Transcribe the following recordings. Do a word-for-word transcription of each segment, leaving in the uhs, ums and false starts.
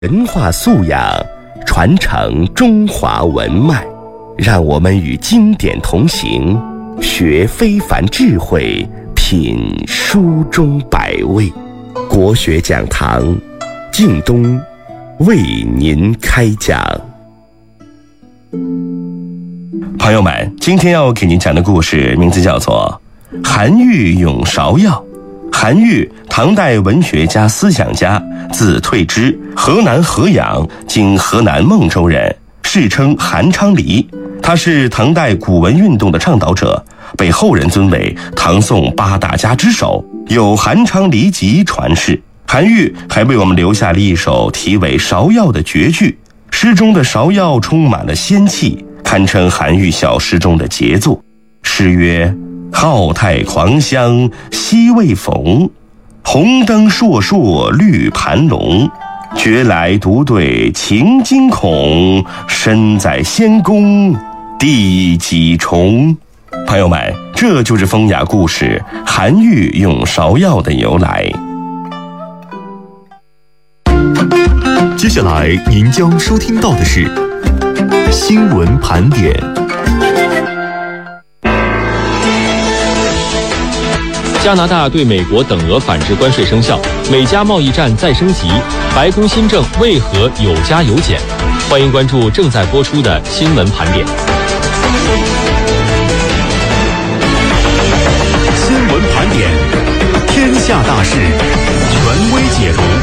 文化素养，传承中华文脉，让我们与经典同行，学非凡智慧，品书中百味。国学讲堂，靳东为您开讲。朋友们，今天要给您讲的故事名字叫做《韩愈咏芍药》。韩愈，唐代文学家、思想家，字退之，河南河阳（今河南孟州）人，世称韩昌黎。他是唐代古文运动的倡导者，被后人尊为唐宋八大家之首，有《韩昌黎集》传世。韩愈还为我们留下了一首题为《芍药》的绝句，诗中的芍药充满了仙气，堪称韩愈小诗中的杰作。诗曰：浩态狂香昔未逢，红灯烁烁绿盘龙。觉来独对情惊恐，身在仙宫第几重。朋友们，这就是风雅故事韩愈咏芍药的由来。 接下来您将收听到的是新闻盘点。 加拿大对美国等额反制关税生效，美加贸易战再升级，白宫新政为何有加有减？欢迎关注正在播出的新闻盘点。 新闻盘点，天下大事，权威解读。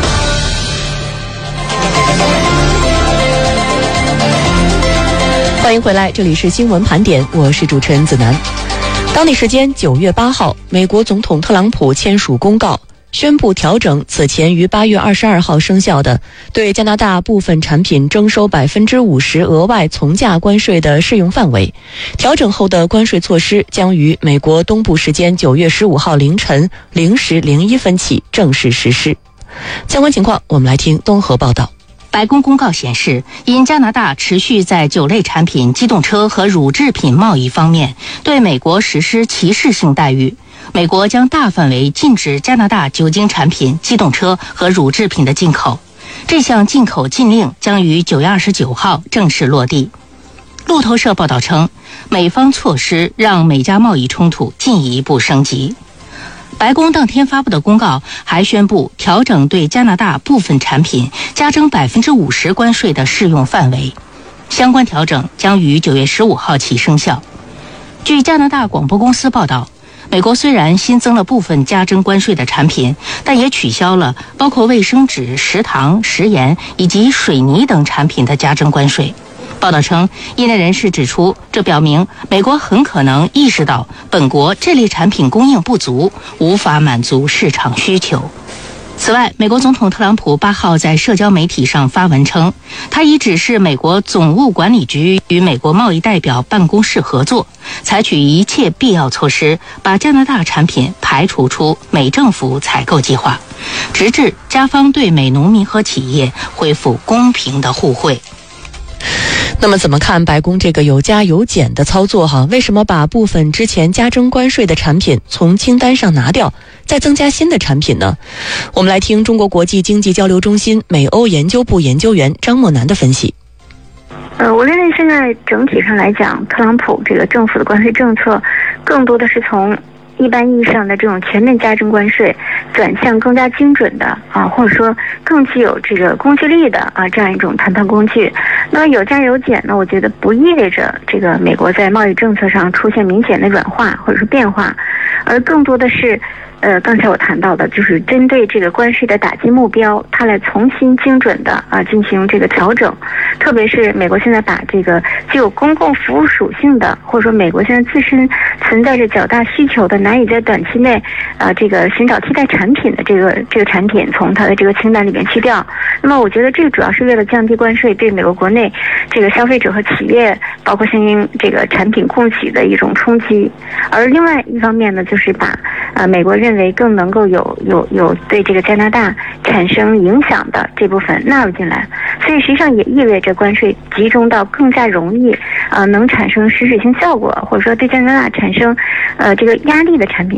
欢迎回来，这里是新闻盘点，我是主持人子楠。当地时间九月八号，美国总统特朗普签署公告，宣布调整此前于八月二十二号生效的对加拿大部分产品征收百分之五十额外从价关税的适用范围。调整后的关税措施将于美国东部时间九月十五号凌晨零时零一分起正式实施。相关情况，我们来听东河报道。 白宫公告显示，因加拿大持续在酒类产品、机动车和乳制品贸易方面对美国实施歧视性待遇，美国将大范围禁止加拿大酒精产品、机动车和乳制品的进口。这项进口禁令将于九月二十九号正式落地。路透社报道称，美方措施让美加贸易冲突进一步升级。白宫当天发布的公告还宣布调整对加拿大部分产品加征百分之五十关税的适用范围，相关调整将于九月十五号起生效。据加拿大广播公司报道，美国虽然新增了部分加征关税的产品，但也取消了包括卫生纸、食糖、食盐以及水泥等产品的加征关税。报道称，业内人士指出，这表明美国很可能意识到本国这类产品供应不足，无法满足市场需求。此外，美国总统特朗普八号在社交媒体上发文称，他已指示美国总务管理局与美国贸易代表办公室合作，采取一切必要措施，把加拿大产品排除出美政府采购计划，直至加方对美农民和企业恢复公平的互惠。 那么怎么看白宫这个有加有减的操作哈？为什么把部分之前加征关税的产品从清单上拿掉，再增加新的产品呢？我们来听中国国际经济交流中心美欧研究部研究员张默南的分析。 呃，我认为现在整体上来讲，特朗普这个政府的关税政策更多的是从一般意义上的这种全面加征关税转向更加精准的啊，或者说更具有这个攻击力的啊这样一种谈判工具。那么有加有减呢，我觉得不意味着这个美国在贸易政策上出现明显的软化或者是变化，而更多的是呃，刚才我谈到的，就是针对这个关税的打击目标，它来重新精准的啊进行这个调整。特别是美国现在把这个具有公共服务属性的，或者说美国现在自身存在着较大需求的，难以在短期内啊这个寻找替代产品的这个这个产品，从它的这个清单里面去掉。那么我觉得这个主要是为了降低关税对美国国内这个消费者和企业，包括相应这个产品供给的一种冲击。而另外一方面呢，就是把啊美国认为更能够有有有对这个加拿大产生影响的这部分纳入进来，所以实际上也意味着关税集中到更加容易啊、呃、能产生实质性效果，或者说对加拿大产生呃这个压力的产品上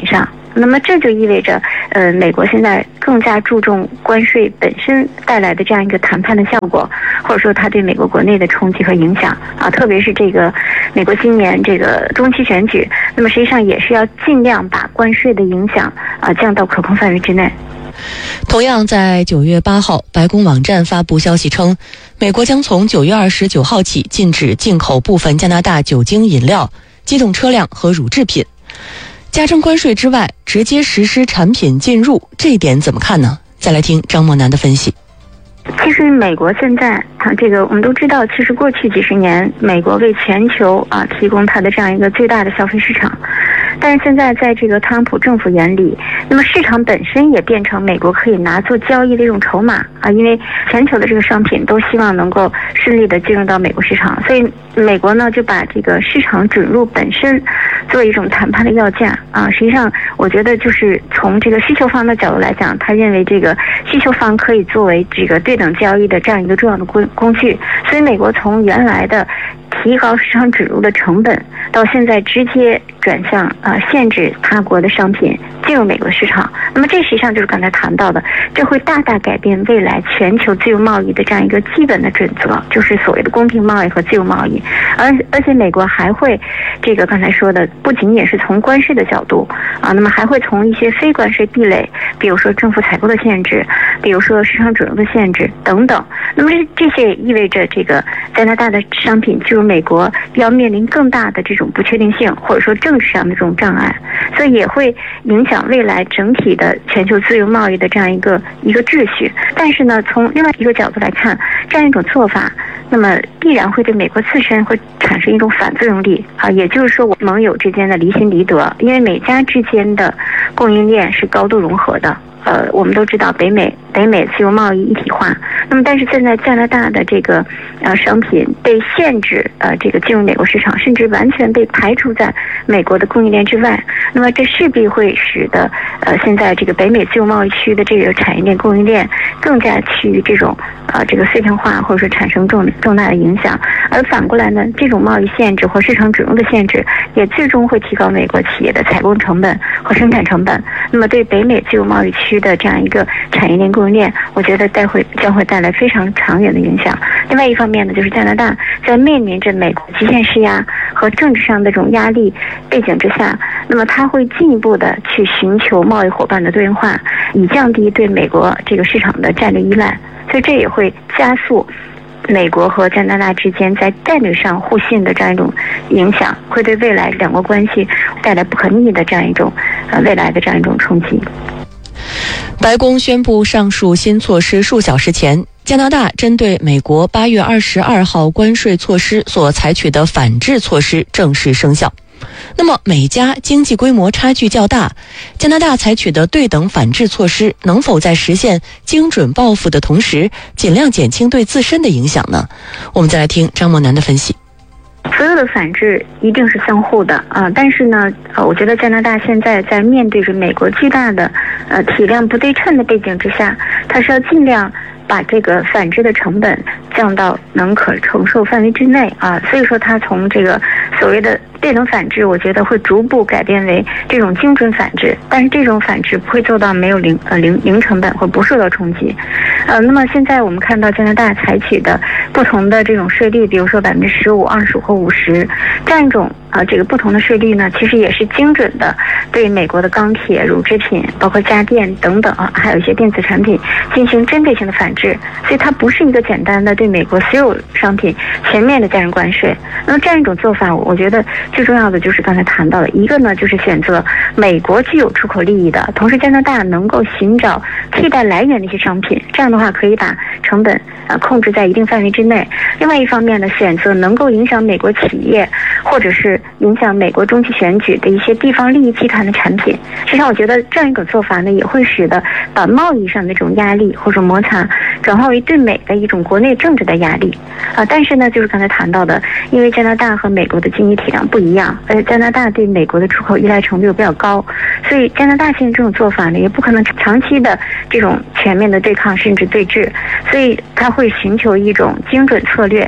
那么这就意味着，呃，美国现在更加注重关税本身带来的这样一个谈判的效果，或者说它对美国国内的冲击和影响啊，特别是这个美国今年这个中期选举，那么实际上也是要尽量把关税的影响啊降到可控范围之内。 同样，在九月八号，白宫网站发布消息称，美国将从九月二十九号起禁止进口部分加拿大酒精饮料、机动车辆和乳制品。加征关税之外，直接实施产品进入，这一点怎么看呢？再来听张默南的分析。 其实美国现在啊，这个我们都知道，其实过去几十年，美国为全球啊提供它的这样一个最大的消费市场。但是现在在这个特朗普政府眼里，那么市场本身也变成美国可以拿做交易的一种筹码啊，因为全球的这个商品都希望能够顺利的进入到美国市场，所以美国呢就把这个市场准入本身作为一种谈判的要价啊。实际上，我觉得就是从这个需求方的角度来讲，他认为这个需求方可以作为这个对等交易的这样一个重要的工工具，所以美国从原来的提高市场准入的成本，到现在直接转向啊、呃、限制他国的商品进入美国市场。那么这实际上就是刚才谈到的，这会大大改变未来全球自由贸易的这样一个基本的准则，就是所谓的公平贸易和自由贸易。而而且美国还会这个刚才说的，不仅仅是从关税的角度啊，那么还会从一些非关税壁垒，比如说政府采购的限制，比如说市场准入的限制等等。那么这这些也意味着这个加拿大的商品进入美国要面临更大的这种不确定性，或者说政治上的这种障碍，所以也会影响未来整体的全球自由贸易的这样一个一个秩序。但是呢，从另外一个角度来看，这样一种做法，那么必然会对美国自身会产生一种反作用力啊，也就是说，盟友之间的离心离德，因为美加之间的供应链是高度融合的。呃，我们都知道北美北美自由贸易一体化，那么但是现在加拿大的这个呃商品被限制呃这个进入美国市场，甚至完全被排除在美国的供应链之外，那么这势必会使得呃现在这个北美自由贸易区的这个产业链供应链更加趋于这种呃这个碎片化，或者说产生重重大的影响。而反过来呢，这种贸易限制或市场准入的限制，也最终会提高美国企业的采购成本和生产成本，那么对北美自由贸易区的这样一个产业链供应链，我觉得带会将会带来非常长远的影响。另外一方面呢，就是加拿大在面临着美国极限施压和政治上的这种压力背景之下，那么它会进一步的去寻求贸易伙伴的多元化，以降低对美国这个市场的战略依赖，所以这也会加速美国和加拿大之间在战略上互信的这样一种影响，会对未来两国关系带来不可逆的这样一种呃未来的这样一种冲击。 白宫宣布上述新措施数小时前，加拿大针对美国八月二十二号关税措施所采取的反制措施正式生效。那么美加经济规模差距较大，加拿大采取的对等反制措施能否在实现精准报复的同时，尽量减轻对自身的影响呢？我们再来听张默南的分析。 所有的反制一定是相互的啊、呃，但是呢，呃，我觉得加拿大现在在面对着美国巨大的呃体量不对称的背景之下，它是要尽量把这个反制的成本降到能可承受范围之内啊，所以说它从这个所谓的对等反制，我觉得会逐步改变为这种精准反制，但是这种反制不会做到没有零呃零零成本或不受到冲击。呃，那么现在我们看到加拿大采取的不同的这种税率，比如说百分之十五、二十五或五十这样一种啊、呃、这个不同的税率呢，其实也是精准的对美国的钢铁、乳制品、包括家电等等啊，还有一些电子产品进行针对性的反制，所以它不是一个简单的对美国所有商品全面的加征关税。那么这样一种做法，我觉得最重要的就是刚才谈到的一个呢，就是选择美国具有出口利益的，同时加拿大能够寻找替代来源的一些商品，这样的话可以把成本呃控制在一定范围之内。另外一方面呢，选择能够影响美国企业或者是影响美国中期选举的一些地方利益集团的产品。实际上我觉得这样一种做法呢，也会使得把贸易上的这种压力或者摩擦转化为对美的一种国内政治的压力啊、呃。但是呢，就是刚才谈到的，因为加拿大和美国的经济体量不一样，而且加拿大对美国的出口依赖程度又比较高，所以加拿大现在这种做法呢，也不可能长期的这种全面的对抗甚至对峙，所以他会寻求一种精准策略，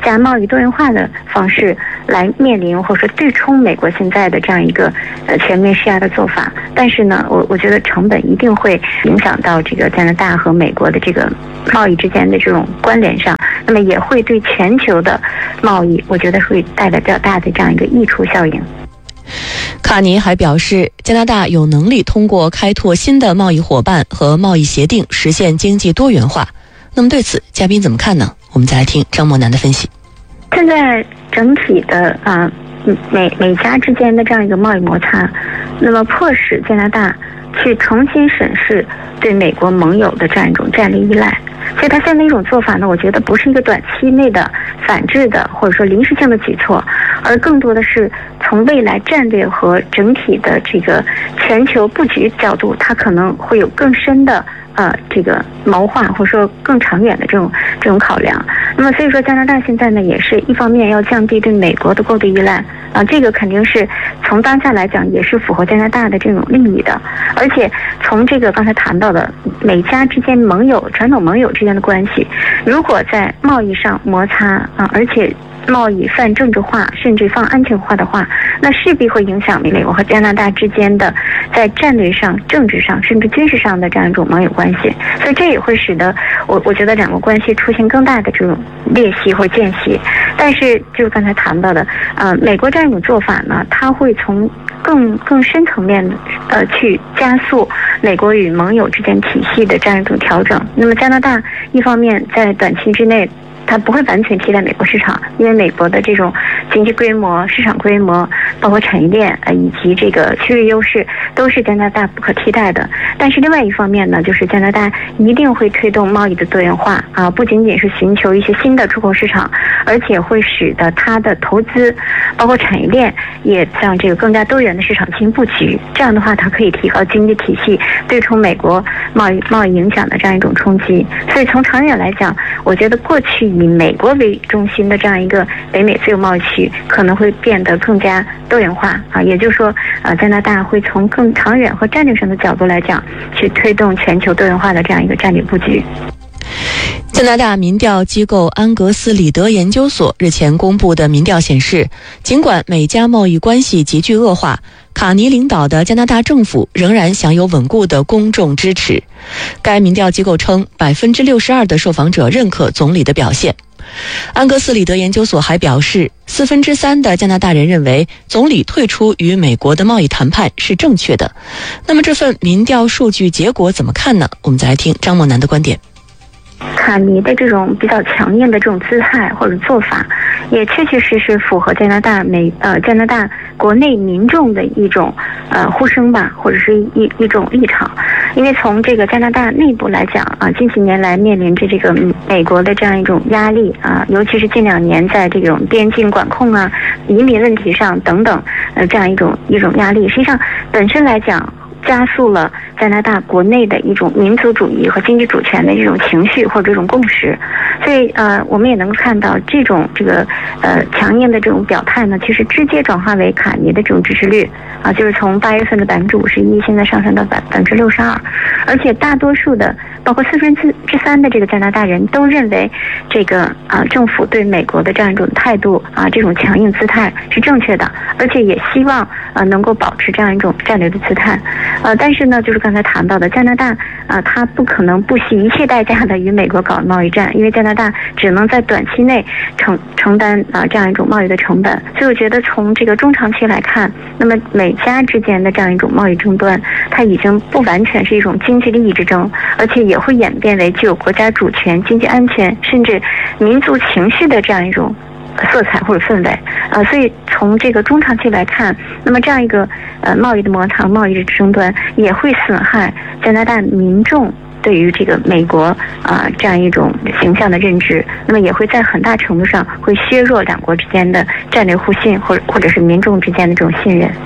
加贸易多元化的方式来面临或者说对冲美国现在的这样一个呃全面施压的做法。但是呢，我我觉得成本一定会影响到这个加拿大和美国的这个贸易之间的这种关联上，那么也会对全球的贸易，我觉得会带来比较大的这样一个溢出效应。 卡尼还表示，加拿大有能力通过开拓新的贸易伙伴和贸易协定实现经济多元化。那么对此，嘉宾怎么看呢？我们再来听张默南的分析。 现在整体的啊美美加之间的这样一个贸易摩擦，那么迫使加拿大去重新审视对美国盟友的这样一种战略依赖。所以它现在一种做法呢，我觉得不是一个短期内的反制的或者说临时性的举措，而更多的是从未来战略和整体的这个全球布局角度，它可能会有更深的呃，这个谋划或者说更长远的这种这种考量。那么所以说加拿大现在呢，也是一方面要降低对美国的过度依赖啊，这个肯定是从当下来讲也是符合加拿大的这种利益的。而且从这个刚才谈到的美加之间盟友传统盟友之间的关系，如果在贸易上摩擦啊，而且贸易泛政治化甚至泛安全化的话，那势必会影响美国和加拿大之间的在战略上、政治上甚至军事上的这样一种盟友关系。所以这也会使得我我觉得两国关系出现更大的这种裂隙或间隙。但是就是刚才谈到的呃，美国这样一种做法呢，它会从更更深层面的呃去加速美国与盟友之间体系的这样一种调整。那么加拿大一方面在短期之内它不会完全替代美国市场，因为美国的这种经济规模、市场规模，包括产业链呃以及这个区域优势，都是加拿大不可替代的。但是另外一方面呢，就是加拿大一定会推动贸易的多元化啊，不仅仅是寻求一些新的出口市场，而且会使得它的投资，包括产业链，也向这个更加多元的市场进行布局。这样的话，它可以提高经济体系对冲美国贸易贸易影响的这样一种冲击。所以从长远来讲，我觉得过去以美国为中心的这样一个北美自由贸易区可能会变得更加多元化啊，也就是说，呃，加拿大会从更长远和战略上的角度来讲，去推动全球多元化的这样一个战略布局。 加拿大民调机构安格斯里德研究所日前公布的民调显示，尽管美加贸易关系急剧恶化，卡尼领导的加拿大政府仍然享有稳固的公众支持。该民调机构称，百分之六十二的受访者认可总理的表现。安格斯里德研究所还表示，四分之三的加拿大人认为总理退出与美国的贸易谈判是正确的。那么这份民调数据结果怎么看呢？我们再来听张默南的观点。 卡尼的这种比较强硬的这种姿态或者做法，也确确实实符合加拿大美呃加拿大国内民众的一种呃呼声吧，或者是一一种立场。因为从这个加拿大内部来讲啊，近几年来面临着这个美国的这样一种压力啊，尤其是近两年在这种边境管控啊、移民问题上等等呃这样一种一种压力，实际上本身来讲，加速了加拿大国内的一种民族主义和经济主权的这种情绪或者这种共识。所以呃，我们也能够看到这种这个呃强硬的这种表态呢，其实直接转化为卡尼的这种支持率啊，就是从八月份的百分之五十一，现在上升到百百分之六十二，而且大多数的，包括四分之之三的这个加拿大人都认为这个啊政府对美国的这样一种态度啊，这种强硬姿态是正确的，而且也希望啊能够保持这样一种战略的姿态。呃，但是呢，就是刚才谈到的加拿大啊，它不可能不惜一切代价的与美国搞贸易战，因为加拿大只能在短期内承承担啊这样一种贸易的成本。所以我觉得从这个中长期来看，那么美加之间的这样一种贸易争端，它已经不完全是一种经济利益之争，而且也会演变为具有国家主权、经济安全甚至民族情绪的这样一种色彩或者氛围。呃，所以从这个中长期来看，那么这样一个呃贸易的摩擦、贸易的争端，也会损害加拿大民众对于这个美国啊、呃、这样一种形象的认知，那么也会在很大程度上会削弱两国之间的战略互信，或者或者是民众之间的这种信任。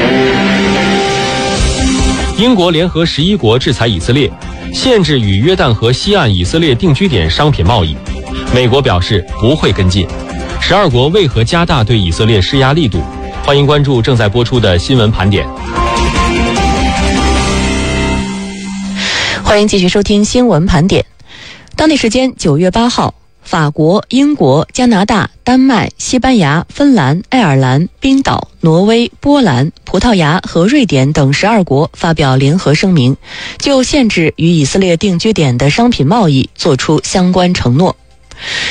英国联合十一国制裁以色列，限制与约旦河西岸以色列定居点商品贸易。美国表示不会跟进。十二国为何加大对以色列施压力度？欢迎关注正在播出的新闻盘点。欢迎继续收听新闻盘点。当地时间九月八号， 法国、英国、加拿大、丹麦、西班牙、芬兰、爱尔兰、冰岛、挪威、波兰、葡萄牙和瑞典等十二国发表联合声明，就限制与以色列定居点的商品贸易作出相关承诺。